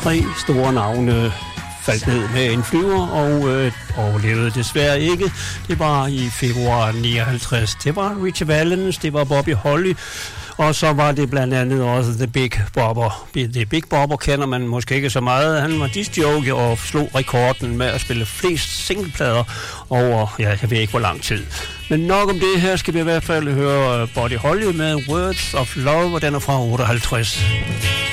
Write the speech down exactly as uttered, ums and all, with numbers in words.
tre store navne faldt ned med en flyver og øh, overlevede desværre ikke. Det var i februar nioghalvtreds. Det var Ritchie Valens, det var Buddy Holly, og så var det blandt andet også The Big Bopper. The Big Bopper kender man måske ikke så meget. Han var discjockey og slog rekorden med at spille flest singleplader over, ja, jeg ved ikke hvor lang tid. Men nok om det. Her skal vi i hvert fald høre Buddy Holly med Words of Love, og den er fra otteoghalvtreds.